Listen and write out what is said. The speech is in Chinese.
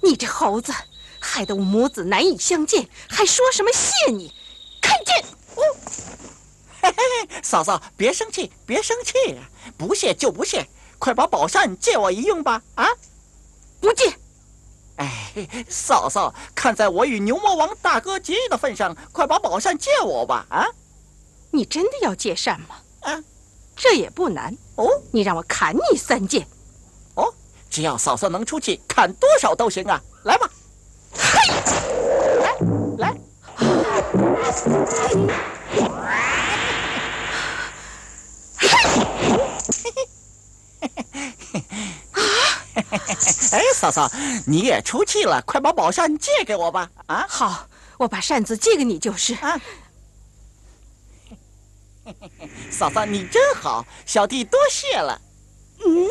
你这猴子，害得我母子难以相见，还说什么谢你？看见！ 嘿嘿，嫂嫂，别生气，别生气，不谢就不谢，快把宝扇借我一用吧！啊， 不借。 哎，嫂嫂，看在我与牛魔王大哥结义的份上，快把宝扇借我吧！啊， 你真的要借扇吗？ 啊， 这也不难。 哦， 你让我砍你3剑。 哦，只要嫂嫂能出气，砍多少都行啊！来吧， 嘿， 来。哎，嫂嫂，你也出气了，快把宝扇借给我吧！啊， 好，我把扇子借给你就是。 啊，嫂嫂你真好，小弟多谢了。